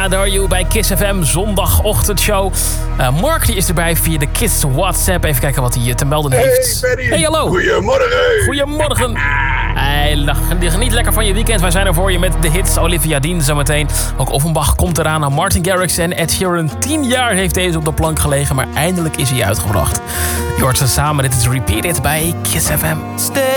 daar hoor je bij Kiss FM zondagochtendshow. Mark die is erbij via de Kiss WhatsApp. Even kijken wat hij te melden heeft. Hey Benny. Hey, hallo. Goedemorgen. Goedemorgen. Hey, geniet lekker van je weekend. Wij zijn er voor je met de hits. Olivia Dean zometeen. Ook Offenbach komt eraan. Martin Garrix en Ed Sheeran. 10 jaar heeft deze op de plank gelegen, maar eindelijk is hij uitgebracht. Je hoort ze samen. Dit is Repeat It bij Kiss FM. Stay